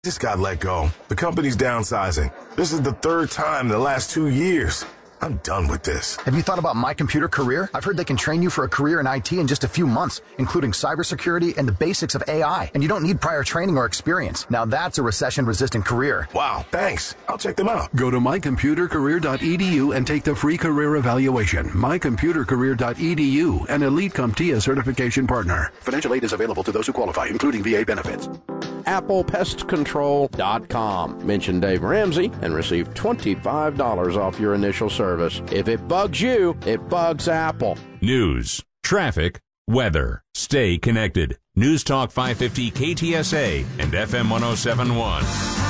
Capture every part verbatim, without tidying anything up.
Just got let go. The company's downsizing. This is the third time in the last two years. I'm done with this. Have you thought about My Computer Career? I've heard they can train you for a career in I T in just a few months, including cybersecurity and the basics of A I. And you don't need prior training or experience. Now that's a recession-resistant career. Wow, thanks. I'll check them out. Go to my computer career dot e d u and take the free career evaluation. my computer career dot e d u, an Elite CompTIA certification partner. Financial aid is available to those who qualify, including V A benefits. apple pest control dot com. Mention Dave Ramsey and receive twenty-five dollars off your initial service. If it bugs you, it bugs Apple. News, traffic, weather. Stay connected. News Talk five fifty K T S A and F M one oh seven point one.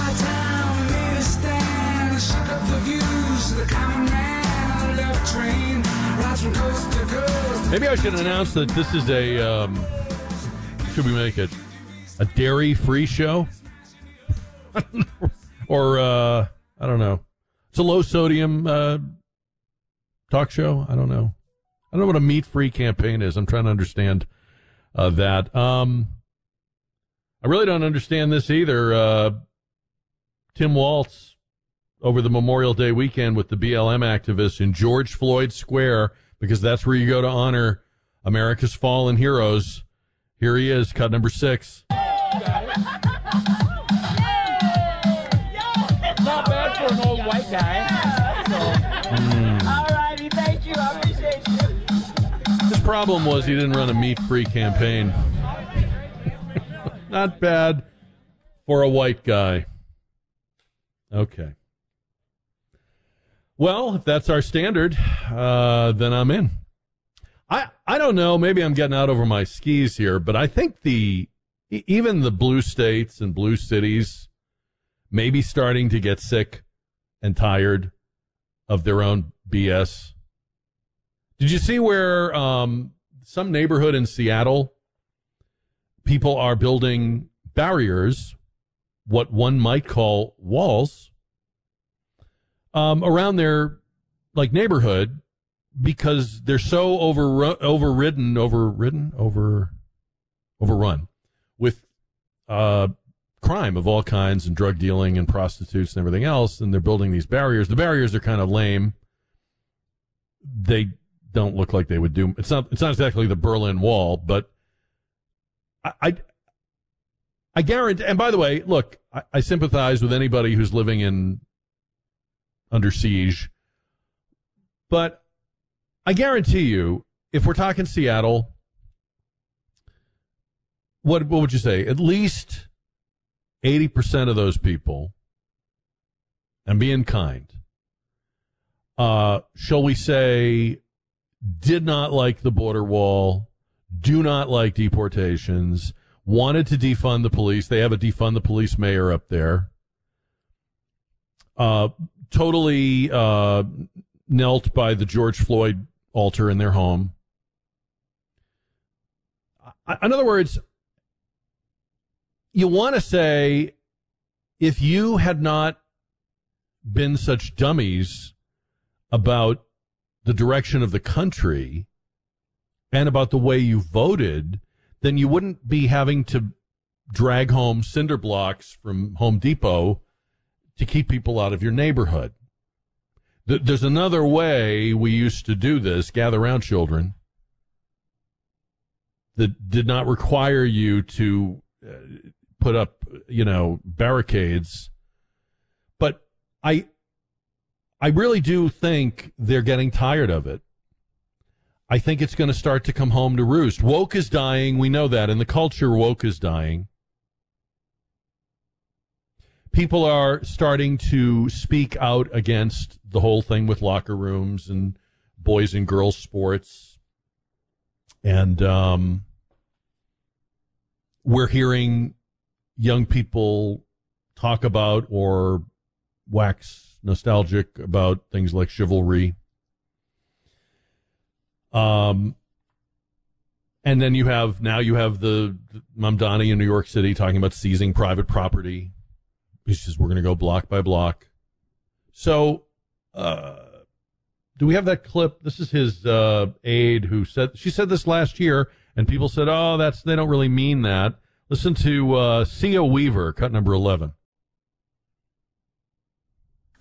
Maybe I should announce that this is a, um, should we make it a dairy-free show? or, uh, I don't know. It's a low-sodium uh, talk show. I don't know. I don't know what a meat-free campaign is. I'm trying to understand uh, that. Um, I really don't understand this either. Uh, Tim Waltz, over the Memorial Day weekend with the B L M activists in George Floyd Square, because that's where you go to honor America's fallen heroes. Here he is, cut number six. Not bad for an old white guy. Mm. All righty, thank you. I appreciate you. His problem was he didn't run a meat-free campaign. Not bad for a white guy. Okay. Well, if that's our standard, uh, then I'm in. I I don't know. Maybe I'm getting out over my skis here, but I think the even the blue states and blue cities may be starting to get sick and tired of their own B S. Did you see where um, some neighborhood in Seattle, people are building barriers, what one might call walls, um, around their like neighborhood because they're so over overridden, overridden, over overrun with uh, crime of all kinds and drug dealing and prostitutes and everything else, and they're building these barriers. The barriers are kind of lame. They don't look like they would do. It's not. It's not exactly the Berlin Wall, but I, I, I guarantee. And by the way, look, I, I sympathize with anybody who's living in under siege, but I guarantee you, if we're talking Seattle, what what would you say? At least eighty percent of those people, and being kind, uh, shall we say, did not like the border wall, do not like deportations, wanted to defund the police. They have a defund the police mayor up there. Uh, totally uh, knelt by the George Floyd altar in their home. In other words, you want to say, if you had not been such dummies about the direction of the country and about the way you voted, then you wouldn't be having to drag home cinder blocks from Home Depot to keep people out of your neighborhood. There's another way we used to do this, gather around children, that did not require you to uh, put up, you know, barricades. But I, I really do think they're getting tired of it. I think it's going to start to come home to roost. Woke is dying. We know that. In the culture, woke is dying. People are starting to speak out against the whole thing with locker rooms and boys and girls sports. And um, we're hearing young people talk about or wax nostalgic about things like chivalry. Um, and then you have, now you have the, the Mamdani in New York City talking about seizing private property. He says, we're going to go block by block. So, uh, do we have that clip? This is his uh, aide who said, she said this last year, and people said, oh, that's, they don't really mean that. Listen to uh, Sia Weaver, cut number eleven.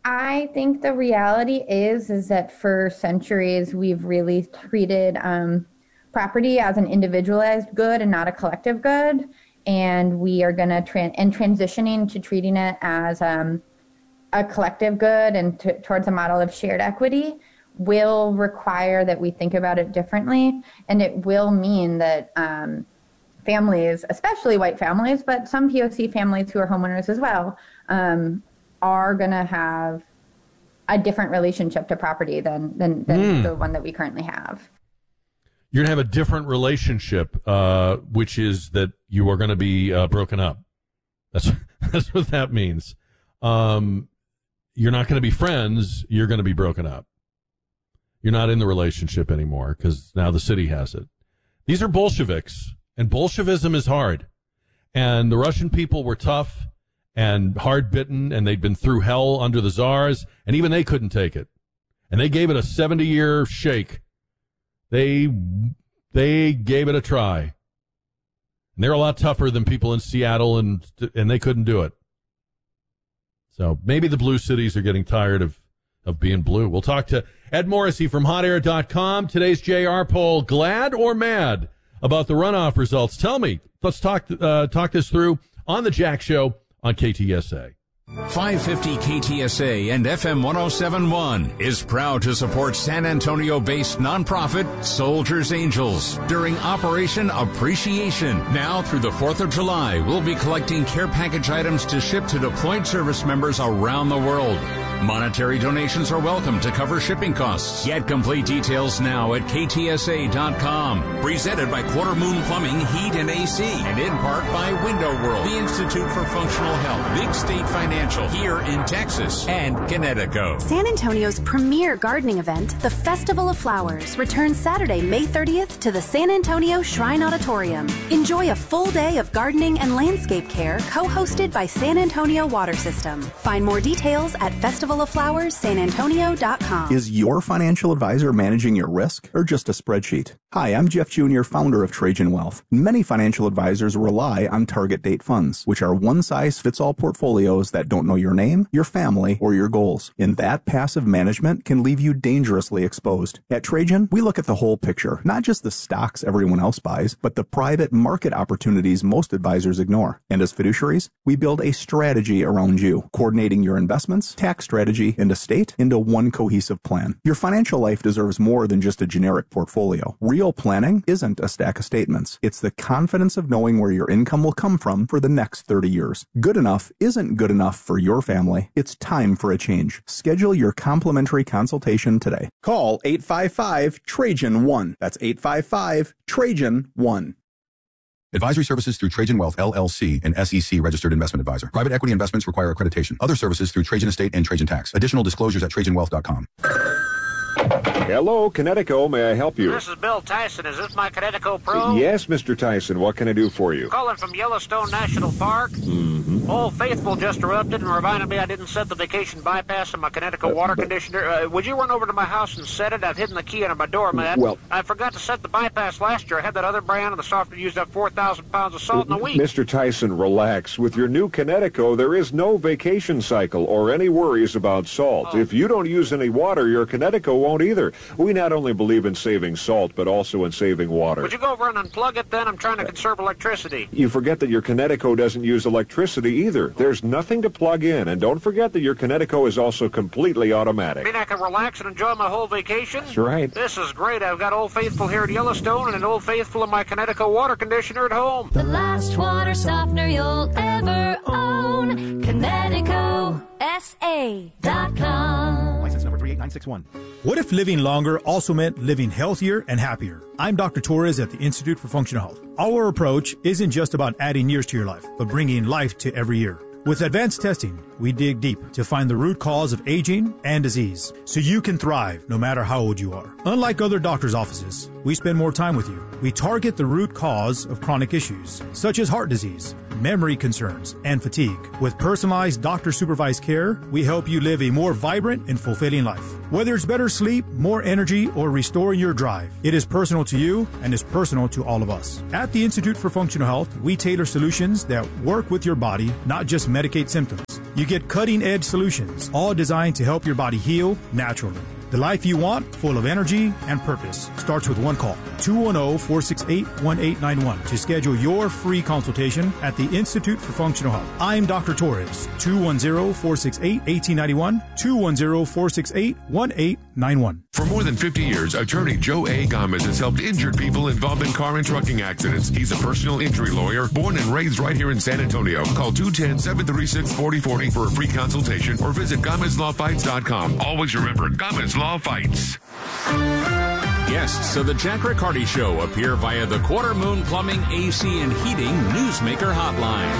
I think the reality is, is that for centuries, we've really treated um, property as an individualized good and not a collective good. And we are going to, tran- and transitioning to treating it as um, a collective good and t- towards a model of shared equity will require that we think about it differently. And it will mean that um, families, especially white families, but some P O C families who are homeowners as well, um, are going to have a different relationship to property than than, than mm. the one that we currently have. You're going to have a different relationship, uh, which is that you are going to be uh, broken up. That's that's what that means. Um, you're not going to be friends. You're going to be broken up. You're not in the relationship anymore because now the city has it. These are Bolsheviks, and Bolshevism is hard. And the Russian people were tough and hard-bitten, and they'd been through hell under the czars, and even they couldn't take it. And they gave it a seventy-year shake. They they gave it a try. And they're a lot tougher than people in Seattle, and and they couldn't do it. So maybe the blue cities are getting tired of, of being blue. We'll talk to Ed Morrissey from hot air dot com. Today's J R poll, glad or mad about the runoff results? Tell me. Let's talk uh, talk this through on the Jack Show on K T S A. five fifty K T S A and F M one oh seven point one is proud to support San Antonio-based nonprofit Soldiers Angels during Operation Appreciation. Now through the fourth of July, we'll be collecting care package items to ship to deployed service members around the world. Monetary donations are welcome to cover shipping costs. Get complete details now at K T S A dot com. Presented by Quarter Moon Plumbing, Heat, and A C. And in part by Window World, the Institute for Functional Health, Big State Financial, here in Texas, and Connecticut. San Antonio's premier gardening event, the Festival of Flowers, returns Saturday, May thirtieth to the San Antonio Shrine Auditorium. Enjoy a full day of gardening and landscape care co-hosted by San Antonio Water System. Find more details at festival of flowers san antonio dot com. Is your financial advisor managing your risk or just a spreadsheet? Hi, I'm Jeff Junior, founder of Trajan Wealth. Many financial advisors rely on target date funds, which are one-size-fits-all portfolios that don't know your name, your family, or your goals. And that passive management can leave you dangerously exposed. At Trajan, we look at the whole picture, not just the stocks everyone else buys, but the private market opportunities most advisors ignore. And as fiduciaries, we build a strategy around you, coordinating your investments, tax strategy, and estate into one cohesive plan. Your financial life deserves more than just a generic portfolio. Real planning isn't a stack of statements. It's the confidence of knowing where your income will come from for the next thirty years. Good enough isn't good enough for your family. It's time for a change. Schedule your complimentary consultation today. Call eight five five Trajan one. That's eight five five Trajan one. Advisory services through Trajan Wealth, L L C, an S E C registered investment advisor. Private equity investments require accreditation. Other services through Trajan Estate and Trajan Tax. Additional disclosures at trajan wealth dot com. Hello, Connecticut. May I help you? This is Bill Tyson. Is this my Connecticut Pro? Yes, Mister Tyson. What can I do for you? Calling from Yellowstone National Park. Mm-hmm. Old Faithful just erupted and reminded me I didn't set the vacation bypass in my Connecticut uh, water but, conditioner. Uh, would you run over to my house and set it? I've hidden the key under my doormat. Well, I forgot to set the bypass last year. I had that other brand, and the software used up four thousand pounds of salt in a week. Mister Tyson, relax. With your new Connecticut, there is no vacation cycle or any worries about salt. Oh. If you don't use any water, your Connecticut won't either. We not only believe in saving salt, but also in saving water. Would you go over and unplug it then? I'm trying to conserve electricity. You forget that your Connecticut doesn't use electricity either. There's nothing to plug in, and don't forget that your Connecticut is also completely automatic. You mean I can relax and enjoy my whole vacation? That's right. This is great. I've got Old Faithful here at Yellowstone and an Old Faithful in my Connecticut water conditioner at home. The last water softener you'll ever own. Connecticut S A dot com. License number three eight nine six one. What if living longer also meant living healthier and happier? I'm Doctor Torres at the Institute for Functional Health. Our approach isn't just about adding years to your life, but bringing life to every year. With advanced testing, we dig deep to find the root cause of aging and disease so you can thrive no matter how old you are. Unlike other doctors' offices, we spend more time with you. We target the root cause of chronic issues, such as heart disease, memory concerns, and fatigue. With personalized doctor-supervised care, we help you live a more vibrant and fulfilling life. Whether it's better sleep, more energy, or restoring your drive, it is personal to you and is personal to all of us. At the Institute for Functional Health, we tailor solutions that work with your body, not just medicate symptoms. You get cutting-edge solutions, all designed to help your body heal naturally. The life you want, full of energy and purpose, starts with one call. two one zero, four six eight, one eight nine one to schedule your free consultation at the Institute for Functional Health. I'm Doctor Torres. two one zero, four six eight, one eight nine one. two one zero, four six eight, one eight nine one. For more than fifty years, attorney Joe A. Gomez has helped injured people involved in car and trucking accidents. He's a personal injury lawyer, born and raised right here in San Antonio. Call two one zero, seven three six, four zero four zero for a free consultation or visit Gomez Law Fights dot com. Always remember, Gomez Law Fights. Guests of the Jack Riccardi Show appear via the Quarter Moon Plumbing, A C, and Heating Newsmaker Hotline.